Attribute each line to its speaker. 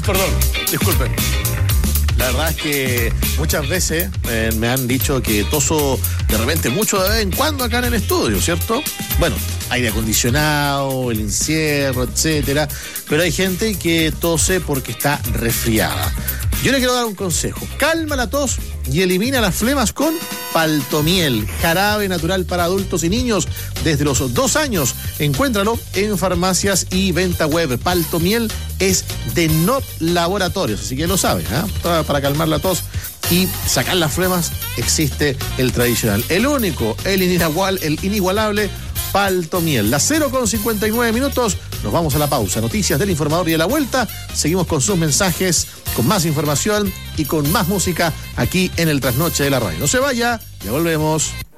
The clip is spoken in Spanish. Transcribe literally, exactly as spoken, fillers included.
Speaker 1: Perdón, disculpen. La verdad es que muchas veces eh, me han dicho que toso de repente mucho de vez en cuando acá en el estudio, ¿cierto? Bueno, aire acondicionado, el encierro, etcétera. Pero hay gente que tose porque está resfriada. Yo le quiero dar un consejo. Calma la tos y elimina las flemas con Paltomiel, jarabe natural para adultos y niños desde los dos años. Encuéntralo en farmacias y venta web. Paltomiel es de Not Laboratorios, así que lo sabes, ¿eh? Para, para calmar la tos y sacar las flemas existe el tradicional, el único, el inigual, el inigualable Paltomiel. Las cero con cincuenta y nueve minutos, nos vamos a la pausa. Noticias del Informador y a la vuelta seguimos con sus mensajes, con más información y con más música aquí en el Trasnoche de la Radio. No se vaya, ya volvemos.